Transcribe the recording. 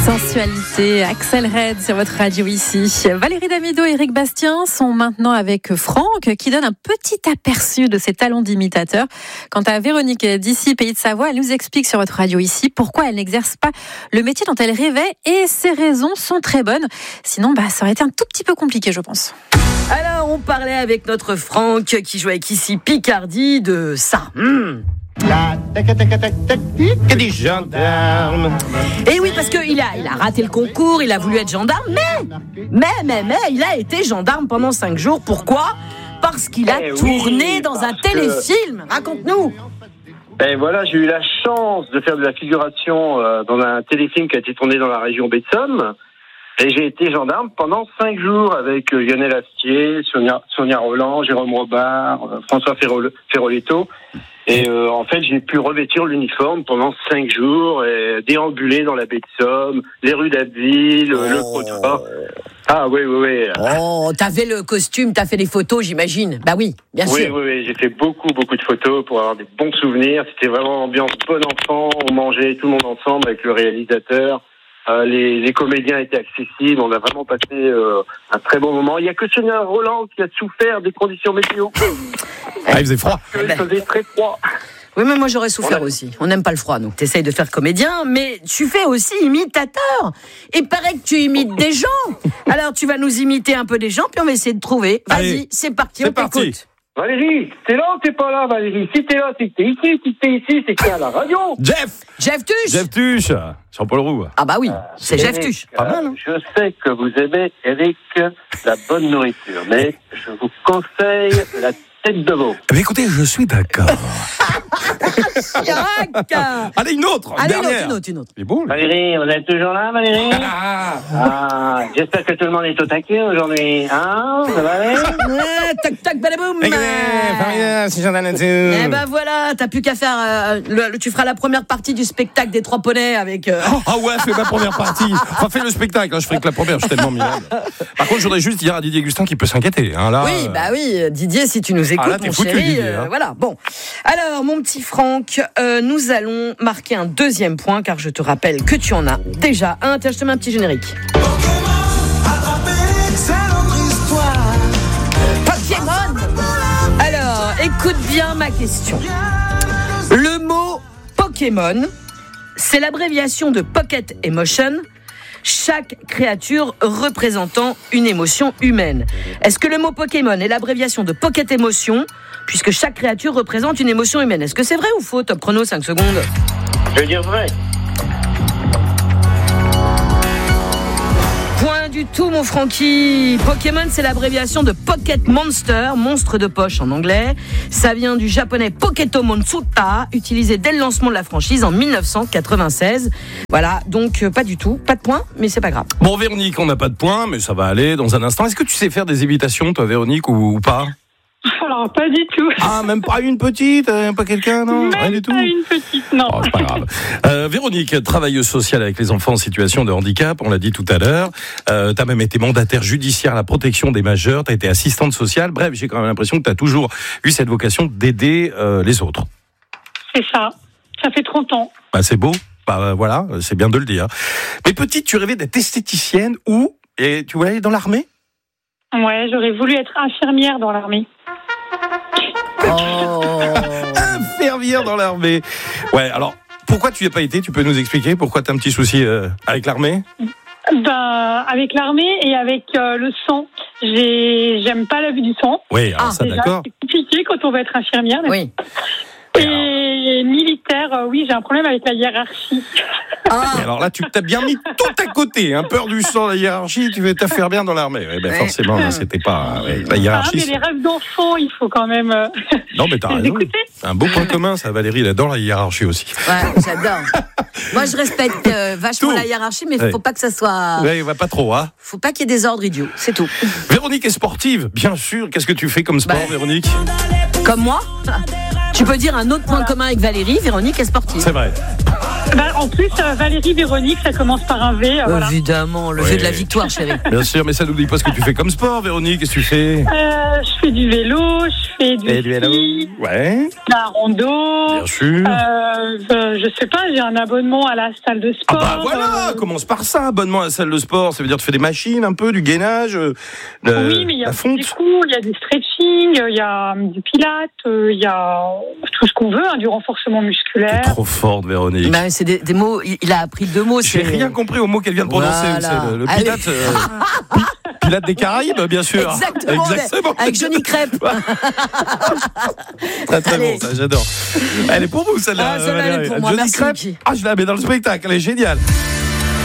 Sensualité, Axel Red sur votre radio ici. Valérie Damido et Eric Bastien sont maintenant avec Franck qui donne un petit aperçu de ses talents d'imitateur. Quant à Véronique d'ici, Pays de Savoie, elle nous explique sur votre radio ici pourquoi elle n'exerce pas le métier dont elle rêvait et ses raisons sont très bonnes. Sinon, ça aurait été un tout petit peu compliqué, je pense. Alors, on parlait avec notre Franck qui joue avec ici Picardie de ça. La tac des gendarmes. Et oui, parce qu'il a raté le concours, il a voulu être gendarme, mais il a été gendarme pendant 5 jours. Pourquoi ? Parce qu'il a tourné dans un téléfilm. Raconte-nous. Et voilà, j'ai eu la chance de faire de la figuration dans un téléfilm qui a été tourné dans la région baie de Somme. Et j'ai été gendarme pendant 5 jours avec Lionel Astier, Sonia Roland, Jérôme Robart, François Ferroletto. Et en fait, j'ai pu revêtir l'uniforme pendant 5 jours et déambuler dans la baie de Somme, les rues d'Abbeville, le Crotoy. Ah oui. Oh, t'avais le costume, t'as fait des photos, j'imagine. Bah oui, bien sûr. Oui, j'ai fait beaucoup de photos pour avoir des bons souvenirs. C'était vraiment ambiance bon enfant, on mangeait tout le monde ensemble avec le réalisateur. Les comédiens étaient accessibles, on a vraiment passé un très bon moment. Il n'y a que Sonia Roland qui a souffert des conditions météo. Il faisait froid. Il faisait très froid. Oui, mais moi j'aurais souffert aussi. On n'aime pas le froid, donc t'essayes de faire comédien, mais tu fais aussi imitateur. Il paraît que tu imites des gens. Alors tu vas nous imiter un peu des gens, puis on va essayer de trouver. Vas-y, allez, c'est parti, on t'écoute. Valérie, t'es là ou t'es pas là, Valérie? Si t'es là, c'est que t'es ici. Si t'es ici, c'est que t'es à la radio. Jeff Tuche Jean-Paul Roux. Ah bah oui, c'est Jeff Tuche. Pas mal, hein. Je sais que vous aimez, Eric, la bonne nourriture, mais je vous conseille la tête de veau. Mais écoutez, je suis d'accord. Chirac. Allez, une autre. Une autre. C'est beau, là. Valérie, vous êtes toujours là, Valérie? J'espère que tout le monde est au taquet aujourd'hui. Hein? Ça va aller? Tac, balaboum. C'est Jean Danetou. Eh ben voilà, t'as plus qu'à faire. Tu feras la première partie du spectacle des 3 poneys avec. Ah ouais, fais ma première partie. Enfin, fais le spectacle, hein, je ferai que la première, je suis tellement minable. Par contre, je voudrais juste dire à Didier Gustin qu'il peut s'inquiéter. Hein, là, Oui, Didier, si tu nous écoutes, là, t'es mon foutu, chéri. Didier, hein. Voilà, bon. Alors, mon petit Franck, nous allons marquer un 2e point, car je te rappelle que tu en as déjà un. Tiens, je te mets un petit générique. Pokémon. Alors, écoute bien ma question. Le mot Pokémon, c'est l'abréviation de Pocket Emotion, chaque créature représentant une émotion humaine. Est-ce que le mot Pokémon est l'abréviation de Pocket Emotion, puisque chaque créature représente une émotion humaine? Est-ce que c'est vrai ou faux? Top chrono, 5 secondes. Je vais dire vrai. Point du tout, mon Francky. Pokémon, c'est l'abréviation de Pocket Monster, monstre de poche en anglais. Ça vient du japonais Poketo Monsuta, utilisé dès le lancement de la franchise en 1996. Voilà, donc pas du tout, pas de point, mais c'est pas grave. Bon, Véronique, on n'a pas de point, mais ça va aller dans un instant. Est-ce que tu sais faire des imitations, toi, Véronique, ou pas? Alors, pas du tout. Ah, même pas une petite, pas quelqu'un, non? Même Rien du tout. pas une petite, non. Oh, c'est pas grave. Véronique, travailleuse sociale avec les enfants en situation de handicap, on l'a dit tout à l'heure. T'as même été mandataire judiciaire à la protection des majeurs, t'as été assistante sociale. Bref, j'ai quand même l'impression que t'as toujours eu cette vocation d'aider les autres. C'est ça. Ça fait 30 ans. C'est beau. Voilà, c'est bien de le dire. Mais petite, tu rêvais d'être esthéticienne et tu voulais aller dans l'armée? Ouais, j'aurais voulu être infirmière dans l'armée. Infirmière dans l'armée. Ouais, alors, pourquoi tu n'y as pas été? Tu peux nous expliquer pourquoi tu as un petit souci avec l'armée? Avec l'armée et avec le sang. J'aime pas la vue du sang. Oui, alors ça, déjà, d'accord. c'est compliqué quand on veut être infirmière. Oui. Et militaire, oui, j'ai un problème avec la hiérarchie. Et alors là, tu t'as bien mis tout à côté, hein, peur du sang, la hiérarchie, tu veux t'affaire bien dans l'armée. Forcément, là, c'était pas la hiérarchie. Mais les rêves d'enfant, il faut quand même. Non, mais t'as raison. C'est un beau point commun, ça, Valérie, elle adore la hiérarchie aussi. Ouais, j'adore. Moi, je respecte vachement la hiérarchie, mais il faut pas que ça soit. Ouais, va pas trop, hein. Faut pas qu'il y ait des ordres idiots, c'est tout. Véronique est sportive, bien sûr. Qu'est-ce que tu fais comme sport, Véronique? Comme moi. Tu peux dire un autre point commun avec Valérie, Véronique est sportive. C'est vrai. En plus, Valérie, Véronique, ça commence par un V. Voilà. Évidemment, le Ouais. jeu de la victoire, chérie. Bien sûr, mais ça n'oublie pas ce que tu fais comme sport, Véronique. Qu'est-ce que tu fais? Je fais du vélo, je fais du ski, Ouais, la rando. bien sûr. Je sais pas, j'ai un abonnement à la salle de Ah sport. bah voilà, commence par ça, abonnement à la salle de sport. Ça veut dire que tu fais des machines un peu, du gainage, Oui, mais il y a la fonte. des cours, il y a du stretching, il y a du pilates, il y a tout ce qu'on veut, du renforcement T'es musculaire. trop forte, Véronique. Ben, c'est des mots, il a appris 2 mots. J'ai rien compris au mot qu'elle vient de prononcer. Voilà. C'est le Allez. pilate, pilate des Caraïbes, bien sûr. Exactement. Avec Johnny Crêpe. Très Allez. bon, ça j'adore. Elle est pour vous, celle-là. Ah, celle-là, elle est Valérie. pour moi. Johnny Merci, Crêpe. Guy. Ah, je la mets dans le spectacle, elle est géniale.